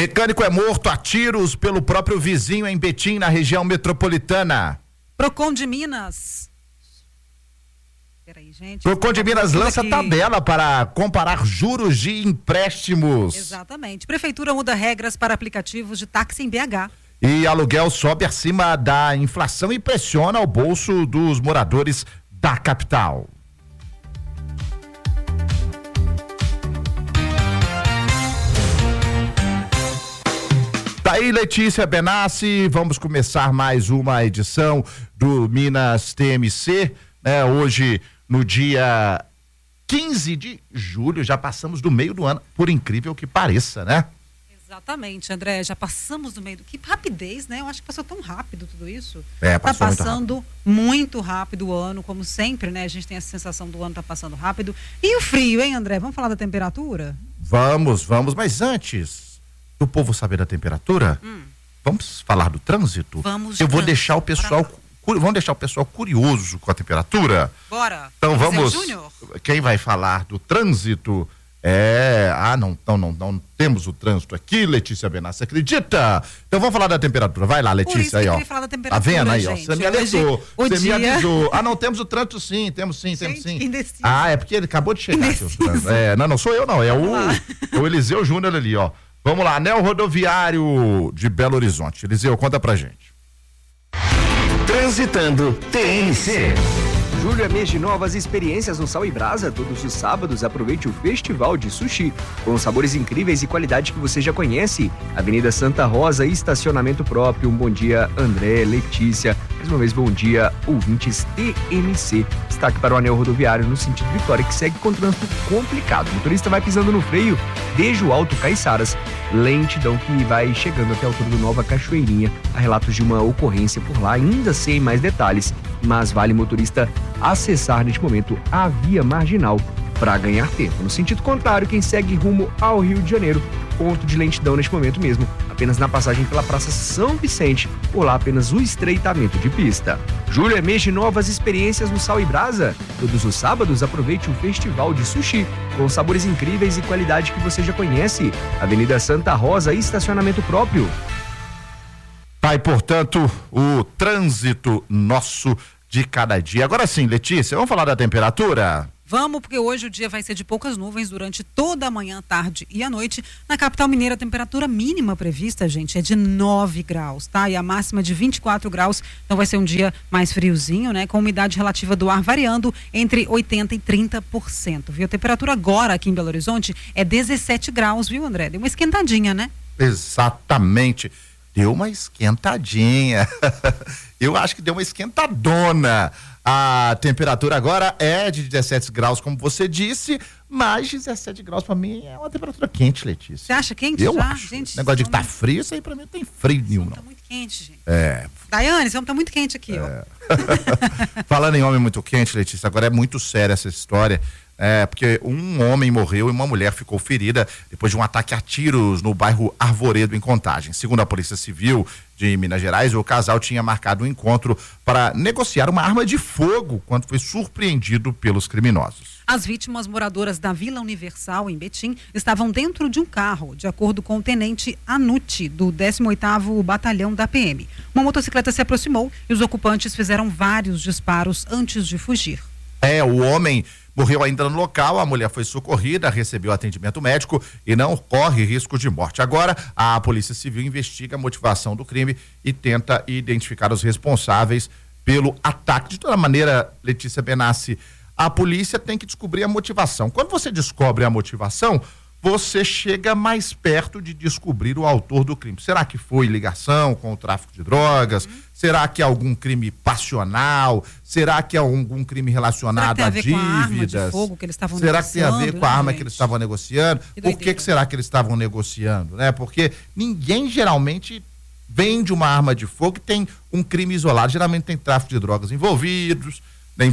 Mecânico é morto a tiros pelo próprio vizinho em Betim, na região metropolitana. Procon de Minas. Peraí, gente. Procon de Minas lança tabela para comparar juros de empréstimos. Exatamente. Prefeitura muda regras para aplicativos de táxi em BH. E aluguel sobe acima da inflação e pressiona o bolso dos moradores da capital. Daí, Letícia Benassi, vamos começar mais uma edição do Minas TMC, né? Hoje, no dia 15 de julho, já passamos do meio do ano, por incrível que pareça, né? Exatamente, André, já passamos do meio do... Que rapidez, né? Eu acho que passou tão rápido tudo isso. Passou tá passando muito rápido o ano, como sempre, né? A gente tem essa sensação do ano tá passando rápido. E o frio, hein, André? Vamos falar da temperatura? Vamos, mas antes do povo saber da temperatura, vamos falar do trânsito? Vamos. Eu vou deixar o pessoal... Vamos deixar o pessoal curioso com a temperatura? Bora. Então vamos... Júnior? Quem vai falar do trânsito não temos o trânsito aqui, Letícia Benassi, acredita? Então vamos falar da temperatura. Vai lá, Letícia, aí, ó. Falar da temperatura, tá vendo aí, gente? ó? Você me alertou. Você me avisou. Não temos o trânsito sim, temos sim. Indeciso. É porque ele acabou de chegar aqui. Não sou eu não, é o Eliseu Júnior ali, ó. Vamos lá, anel rodoviário de Belo Horizonte. Eliseu, conta pra gente. Transitando TMC. Julho é mês de novas experiências no Sal e Brasa. Todos os sábados aproveite o Festival de Sushi, com sabores incríveis e qualidade que você já conhece. Avenida Santa Rosa, estacionamento próprio. Um bom dia, André, Letícia. Mais uma vez, bom dia, ouvintes TMC. Destaque para o anel rodoviário no sentido Vitória, que segue com trânsito complicado. O motorista vai pisando no freio desde o Alto Caiçaras. Lentidão que vai chegando até a altura do Nova Cachoeirinha. Há relatos de uma ocorrência por lá, ainda sem mais detalhes. Mas vale motorista acessar neste momento a via marginal para ganhar tempo. No sentido contrário, quem segue rumo ao Rio de Janeiro, ponto de lentidão neste momento mesmo, apenas na passagem pela Praça São Vicente, por lá apenas o estreitamento de pista. Julho é mês de novas experiências no Sal e Brasa. Todos os sábados aproveite o Festival de Sushi, com sabores incríveis e qualidade que você já conhece. Avenida Santa Rosa, estacionamento próprio. Vai, portanto, o trânsito nosso de cada dia. Agora sim, Letícia, vamos falar da temperatura? Vamos, porque hoje o dia vai ser de poucas nuvens durante toda a manhã, tarde e à noite. Na capital mineira, a temperatura mínima prevista, gente, é de 9 graus, tá? E a máxima de 24 graus, então vai ser um dia mais friozinho, né? Com umidade relativa do ar variando entre 80% e 30%, viu? A temperatura agora aqui em Belo Horizonte é 17 graus, viu, André? Deu uma esquentadinha, né? Exatamente. Deu uma esquentadinha. Eu acho que deu uma esquentadona. A temperatura agora é de 17 graus, como você disse, mas 17 graus pra mim é uma temperatura quente, Letícia. Você acha quente eu já? Acho. Gente, negócio de estar frio, isso aí pra mim não tem frio nenhum, não. Tá muito quente, gente. Daiane, esse homem tá muito quente aqui, ó. Falando em homem muito quente, Letícia, agora é muito séria essa história. Porque um homem morreu e uma mulher ficou ferida depois de um ataque a tiros no bairro Arvoredo, em Contagem. Segundo a Polícia Civil de Minas Gerais, o casal tinha marcado um encontro para negociar uma arma de fogo quando foi surpreendido pelos criminosos. As vítimas moradoras da Vila Universal, em Betim, estavam dentro de um carro, de acordo com o tenente Anuti, do 18º Batalhão da PM. Uma motocicleta se aproximou e os ocupantes fizeram vários disparos antes de fugir. O homem morreu ainda no local, a mulher foi socorrida, recebeu atendimento médico e não corre risco de morte. Agora, a Polícia Civil investiga a motivação do crime e tenta identificar os responsáveis pelo ataque. De toda maneira, Letícia Benassi, a polícia tem que descobrir a motivação. Quando você descobre a motivação, você chega mais perto de descobrir o autor do crime. Será que foi ligação com o tráfico de drogas? Será que é algum crime passional? Será que é algum crime relacionado a dívidas? Com a arma de fogo que eles estavam negociando? Será que tem a ver com a arma gente? Que eles estavam negociando? Por que será que eles estavam negociando, né? Porque ninguém geralmente vende uma arma de fogo e tem um crime isolado. Geralmente tem tráfico de drogas envolvido, né?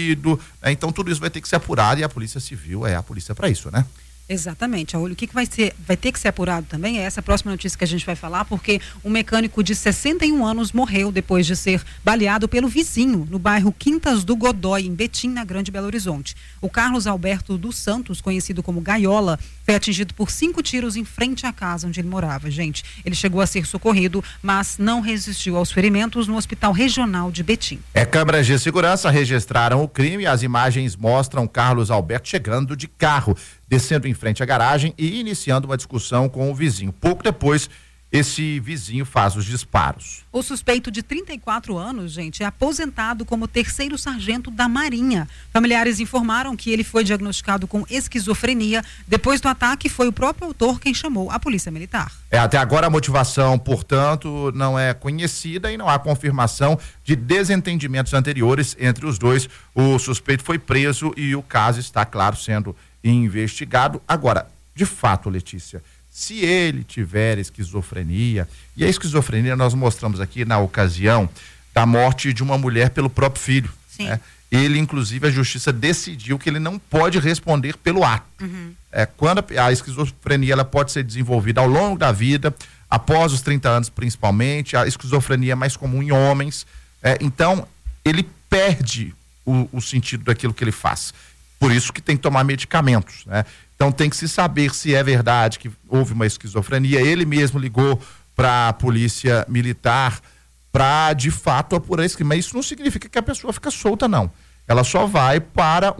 Então tudo isso vai ter que ser apurado e a Polícia Civil é a polícia para isso, né? Exatamente, Raul. O que vai ter que ser apurado também é essa próxima notícia que a gente vai falar, porque um mecânico de 61 anos morreu depois de ser baleado pelo vizinho no bairro Quintas do Godói, em Betim, na Grande Belo Horizonte. O Carlos Alberto dos Santos, conhecido como Gaiola, foi atingido por 5 tiros em frente à casa onde ele morava, gente. Ele chegou a ser socorrido, mas não resistiu aos ferimentos no Hospital Regional de Betim. Câmeras de segurança registraram o crime. As imagens mostram Carlos Alberto chegando de carro, descendo em frente à garagem e iniciando uma discussão com o vizinho. Pouco depois, esse vizinho faz os disparos. O suspeito de 34 anos, gente, é aposentado como 3º sargento da Marinha. Familiares informaram que ele foi diagnosticado com esquizofrenia. Depois do ataque, foi o próprio autor quem chamou a Polícia Militar. Até agora a motivação, portanto, não é conhecida e não há confirmação de desentendimentos anteriores entre os dois. O suspeito foi preso e o caso está, claro, sendo investigado. Agora, de fato, Letícia, se ele tiver esquizofrenia, e a esquizofrenia nós mostramos aqui na ocasião da morte de uma mulher pelo próprio filho. Sim. Né? Ele, inclusive, a justiça decidiu que ele não pode responder pelo ato. Quando a esquizofrenia ela pode ser desenvolvida ao longo da vida, após os 30 anos principalmente, a esquizofrenia é mais comum em homens. Então, ele perde o sentido daquilo que ele faz. Por isso que tem que tomar medicamentos, né? Então tem que se saber se é verdade que houve uma esquizofrenia. Ele mesmo ligou para a Polícia Militar para, de fato, apurar esse crime. Mas isso não significa que a pessoa fica solta, não. Ela só vai para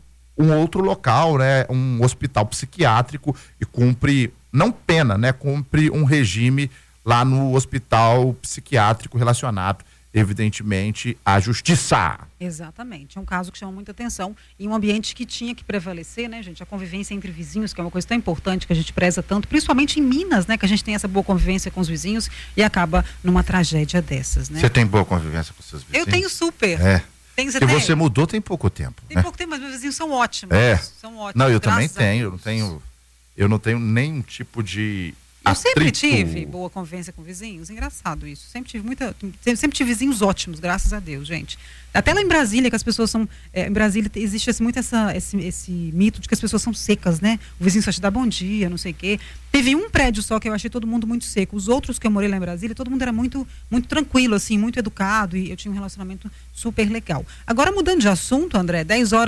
um outro local, né? Um hospital psiquiátrico e cumpre, não pena, né? Cumpre um regime lá no hospital psiquiátrico relacionado, evidentemente, à justiça. Exatamente, é um caso que chama muita atenção em um ambiente que tinha que prevalecer, né, gente, a convivência entre vizinhos, que é uma coisa tão importante que a gente preza tanto, principalmente em Minas, né, que a gente tem essa boa convivência com os vizinhos e acaba numa tragédia dessas, né? Você tem boa convivência com seus vizinhos? Eu tenho super. E você mudou tem pouco tempo. Tem pouco tempo, mas meus vizinhos são ótimos. São ótimos. Não, eu também tenho, eu não tenho nenhum tipo de Eu sempre tive boa convivência com vizinhos, engraçado isso. Sempre tive vizinhos ótimos, graças a Deus, gente. Até lá em Brasília, que as pessoas são. Em Brasília existe muito esse mito de que as pessoas são secas, né? O vizinho só te dá bom dia, não sei o quê. Teve um prédio só que eu achei todo mundo muito seco. Os outros que eu morei lá em Brasília, todo mundo era muito, muito tranquilo, assim, muito educado, e eu tinha um relacionamento super legal. Agora, mudando de assunto, André,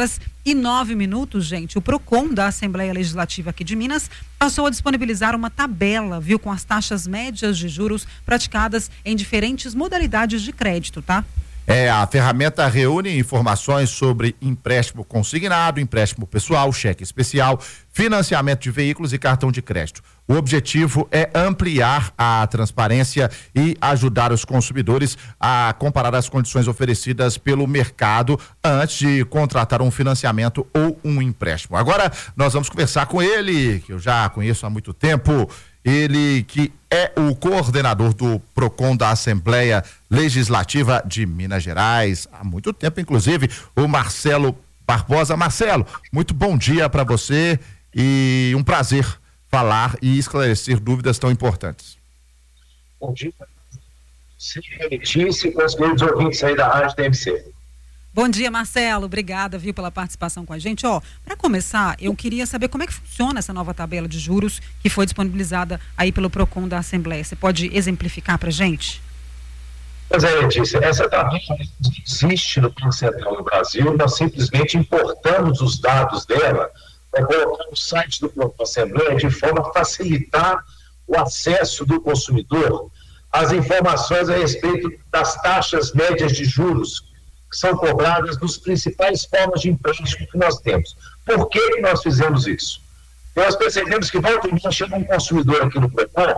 10h09, gente, o PROCON da Assembleia Legislativa aqui de Minas passou a disponibilizar uma tabela, viu, com as taxas médias de juros praticadas em diferentes modalidades de crédito, tá? A ferramenta reúne informações sobre empréstimo consignado, empréstimo pessoal, cheque especial, financiamento de veículos e cartão de crédito. O objetivo é ampliar a transparência e ajudar os consumidores a comparar as condições oferecidas pelo mercado antes de contratar um financiamento ou um empréstimo. Agora nós vamos conversar com ele, que eu já conheço há muito tempo. Ele que é o coordenador do PROCON da Assembleia Legislativa de Minas Gerais, há muito tempo, inclusive, o Marcelo Barbosa. Marcelo, muito bom dia para você e um prazer falar e esclarecer dúvidas tão importantes. Bom dia. Seja Letícia e com os meus ouvintes aí da Rádio TMC. Bom dia, Marcelo. Obrigada, viu, pela participação com a gente. Para começar, eu queria saber como é que funciona essa nova tabela de juros que foi disponibilizada aí pelo PROCON da Assembleia. Você pode exemplificar para a gente? Pois é, Letícia, essa tabela existe no Banco Central do Brasil, nós simplesmente importamos os dados dela para colocar no site do PROCON da Assembleia de forma a facilitar o acesso do consumidor às informações a respeito das taxas médias de juros que são cobradas nas principais formas de empréstimo que nós temos. Por que nós fizemos isso? Nós percebemos que volta e meia chega um consumidor aqui no PROCON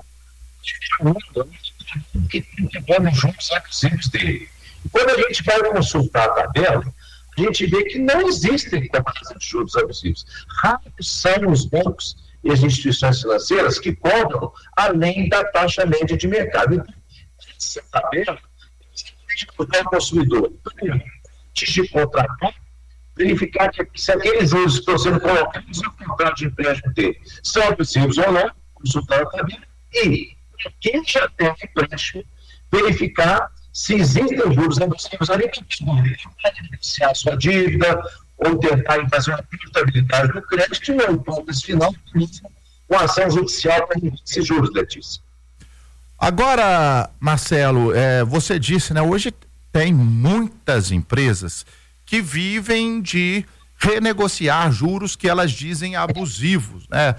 que tem que ver nos juros abusivos dele. E quando a gente vai consultar a tabela, a gente vê que não existem cobranças de juros abusivos. Raros são os bancos e as instituições financeiras que cobram além da taxa média de mercado. Então, essa tabela o consumidor, antes de contratar, verificar que se aqueles juros que estão sendo colocados no contrato de empréstimo dele são abusivos ou não, consultar a tabela, e quem já tem empréstimo, verificar se existem juros abusivos ali para beneficiar a sua dívida ou tentar fazer uma portabilidade do crédito e não, então, nesse final, com ação judicial para esses juros, Letícia. Agora, Marcelo, você disse, né? Hoje tem muitas empresas que vivem de renegociar juros que elas dizem abusivos, né?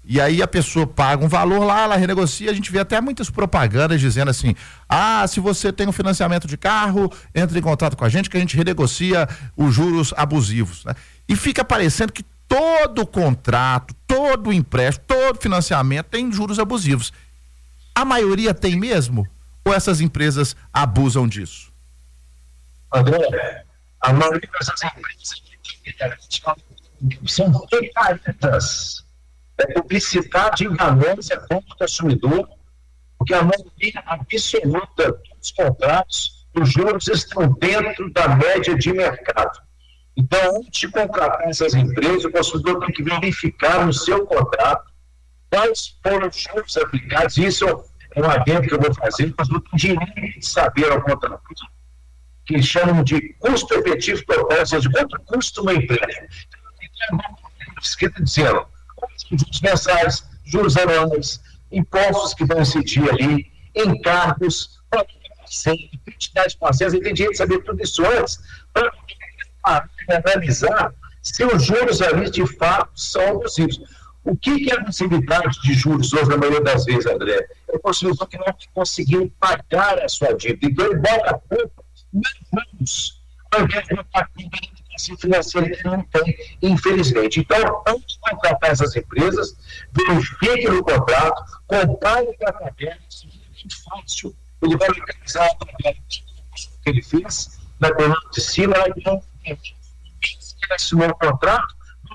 E aí a pessoa paga um valor lá, ela renegocia, a gente vê até muitas propagandas dizendo assim, se você tem um financiamento de carro, entre em contato com a gente que a gente renegocia os juros abusivos, né? E fica parecendo que todo contrato, todo empréstimo, todo financiamento tem juros abusivos. A maioria tem mesmo? Ou essas empresas abusam disso? André, a maioria dessas empresas são picaretas. É publicidade enganosa contra o consumidor, porque a maioria absoluta dos contratos, os juros estão dentro da média de mercado. Então, antes de contratar essas empresas, o consumidor tem que verificar no seu contrato quais foram os juros aplicados. Isso é um adendo que eu vou fazer, mas não tem direito de saber ao contrato, que chamam de custo efetivo total, ou seja, quanto custa uma empréstimo. Escrito dizendo juros mensais, juros anuais, impostos que vão incidir ali, encargos, quantidade de parcelas, e tem direito de saber tudo isso antes, para analisar se os juros ali de fato são abusivos. O que é a abusividade de juros hoje, na maioria das vezes, André? É o consumidor que não conseguiu pagar a sua dívida. Então, ele bota a culpa nos juros, ao invés de botar a culpa na educação financeira que não tem, infelizmente. Então, antes de contratar essas empresas, verifique no contrato, compare a tabela, isso é muito fácil. Ele vai localizar a tabela que ele fez, na coluna de cima, que ele assinou o contrato,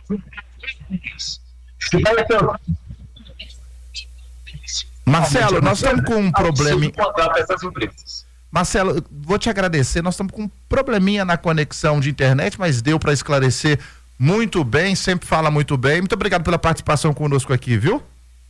Marcelo, nós estamos com um problema. Marcelo, vou te agradecer. Nós estamos com um probleminha na conexão de internet, mas deu para esclarecer muito bem. Sempre fala muito bem. Muito obrigado pela participação conosco aqui, viu?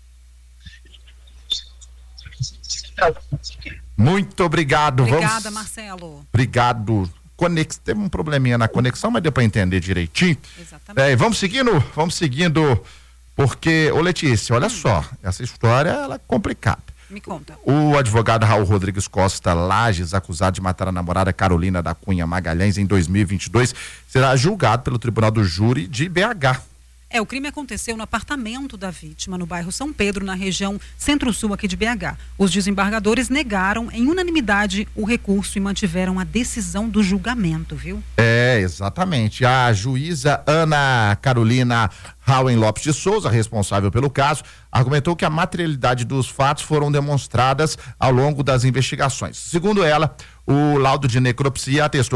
Muito obrigado. Obrigada, Marcelo. Obrigado. Teve um probleminha na conexão, mas deu para entender direitinho. Exatamente. Vamos seguindo, porque, Letícia, olha só, essa história ela é complicada. Me conta. O advogado Raul Rodrigues Costa Lages, acusado de matar a namorada Carolina da Cunha Magalhães em 2022, será julgado pelo Tribunal do Júri de BH. O crime aconteceu no apartamento da vítima, no bairro São Pedro, na região centro-sul aqui de BH. Os desembargadores negaram em unanimidade o recurso e mantiveram a decisão do julgamento, viu? Exatamente. A juíza Ana Carolina Rauen Lopes de Souza, responsável pelo caso, argumentou que a materialidade dos fatos foram demonstradas ao longo das investigações. Segundo ela, o laudo de necropsia atestou